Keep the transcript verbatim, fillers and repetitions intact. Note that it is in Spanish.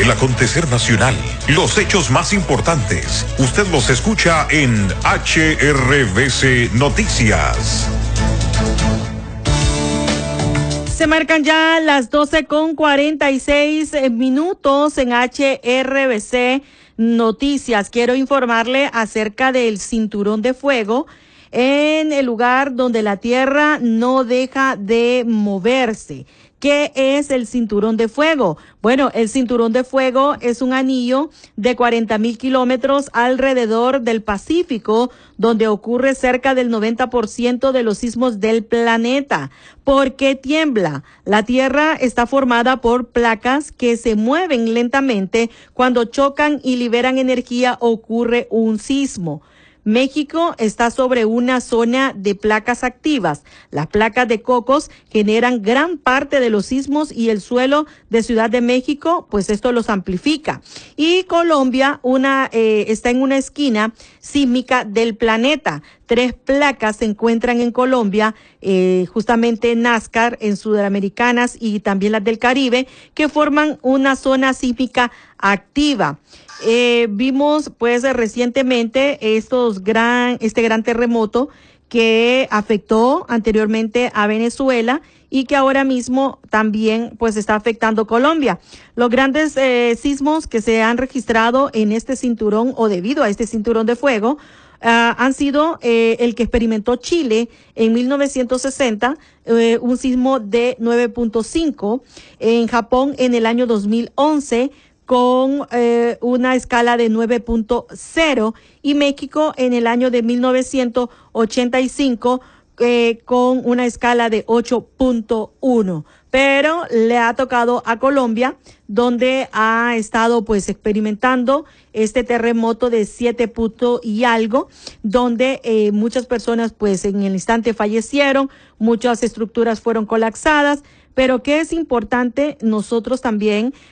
El acontecer nacional, los hechos más importantes, usted los escucha en H R V C Noticias. Se marcan ya las doce con cuarenta y seis minutos en H R V C Noticias. Quiero informarle acerca del cinturón de fuego en el lugar donde la Tierra no deja de moverse. ¿Qué es el cinturón de fuego? Bueno, el cinturón de fuego es un anillo de cuarenta mil kilómetros alrededor del Pacífico, donde ocurre cerca del noventa por ciento de los sismos del planeta. ¿Por qué tiembla? La Tierra está formada por placas que se mueven lentamente. Cuando chocan y liberan energía, ocurre un sismo. México está sobre una zona de placas activas. Las placas de Cocos generan gran parte de los sismos y el suelo de Ciudad de México, pues esto los amplifica. Y Colombia una eh, está en una esquina sísmica del planeta. Tres placas se encuentran en Colombia, eh, justamente NASCAR, en Sudamericanas y también las del Caribe, que forman una zona sísmica activa. Eh, vimos pues recientemente estos gran, este gran terremoto que afectó anteriormente a Venezuela y que ahora mismo también pues está afectando Colombia. Los grandes eh, sismos que se han registrado en este cinturón o debido a este cinturón de fuego Uh, han sido eh, el que experimentó Chile en mil novecientos sesenta, eh, un sismo de nueve punto cinco, en Japón en el año dos mil once con eh, una escala de nueve punto cero y México en el año de mil novecientos ochenta y cinco eh, con una escala de ocho punto uno. Pero le ha tocado a Colombia, donde ha estado pues experimentando este terremoto de siete puntos y algo, donde eh, muchas personas pues en el instante fallecieron, muchas estructuras fueron colapsadas, pero que es importante nosotros también